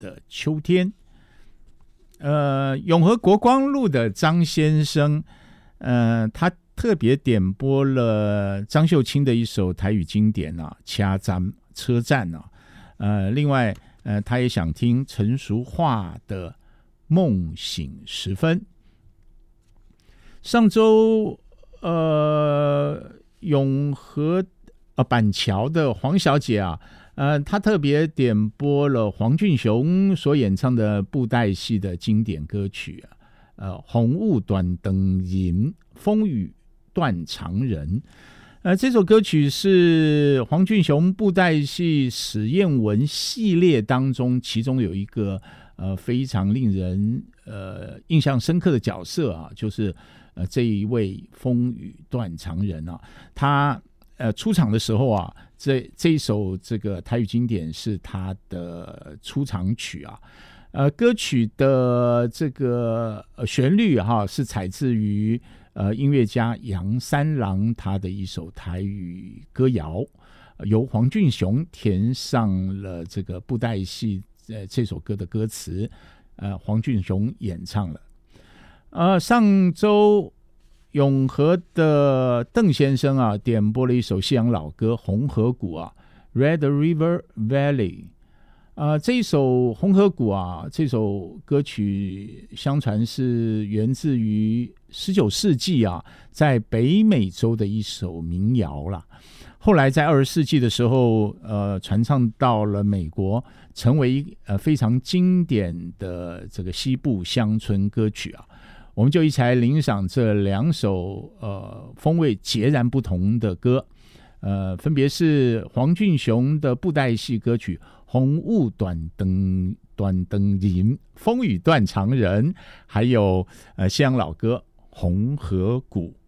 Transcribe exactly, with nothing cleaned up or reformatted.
的秋天。呃，永和国光路的张先生，呃，他特别点播了张秀清的一首台语经典啊，车站车站啊。呃，另外，呃，他也想听陈淑桦的梦醒时分。上周，呃，永和呃板桥的黄小姐啊。呃，他特别点播了黄俊雄所演唱的布袋戏的经典歌曲啊，呃，红雾短灯银，风雨断肠人。呃，这首歌曲是黄俊雄布袋戏史艳文系列当中，其中有一个呃非常令人呃印象深刻的角色啊，就是呃这一位风雨断肠人啊，他呃出场的时候啊。这这一首这个台语经典是他的出场曲啊，呃，歌曲的这个旋律哈、啊、是采自于呃音乐家杨三郎他的一首台语歌谣，由黄俊雄填上了这个布袋戏呃这首歌的歌词，呃，黄俊雄演唱了。呃，上周。永和的邓先生啊，点播了一首西洋老歌《红河谷》啊 ，Red River Valley。啊、呃，这一首《红河谷》啊，这首歌曲相传是源自于十九世纪啊，在北美洲的一首民谣啦。后来在二十世纪的时候，呃，传唱到了美国，成为呃非常经典的这个西部乡村歌曲啊。我们就一起来欣赏这两首呃风味截然不同的歌，呃，分别是黄俊雄的布袋戏歌曲《红雾短灯短灯银，风雨断肠人》，还有呃西洋老歌《红河谷》。